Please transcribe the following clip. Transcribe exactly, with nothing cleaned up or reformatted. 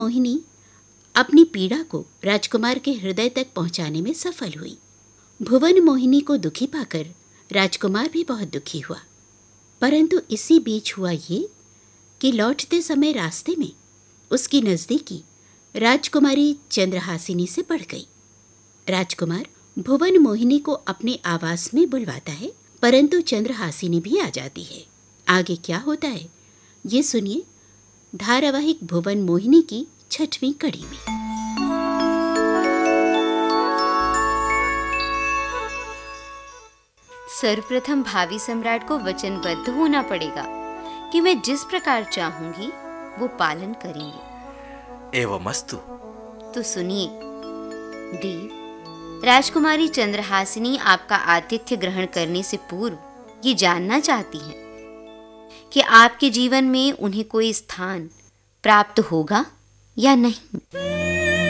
मोहिनी अपनी पीड़ा को राजकुमार के हृदय तक पहुंचाने में सफल हुई। भुवन मोहिनी को दुखी पाकर राजकुमार भी बहुत दुखी हुआ। परंतु इसी बीच हुआ ये कि लौटते समय रास्ते में उसकी नज़दीकी राजकुमारी चंद्रहासिनी से बढ़ गई। राजकुमार भुवन मोहिनी को अपने आवास में बुलवाता है, परंतु चंद्रहासिनी भी आ जाती है। आगे क्या होता है ये सुनिए धारावाहिक भुवन मोहिनी की छठवीं कड़ी में। सर्वप्रथम भावी सम्राट को वचनबद्ध होना पड़ेगा कि मैं जिस प्रकार चाहूंगी वो पालन करेंगे। एवमस्तु। तो सुनिए देव, राजकुमारी चंद्रहासिनी आपका आतिथ्य ग्रहण करने से पूर्व ये जानना चाहती हैं कि आपके जीवन में उन्हें कोई स्थान प्राप्त होगा या नहीं।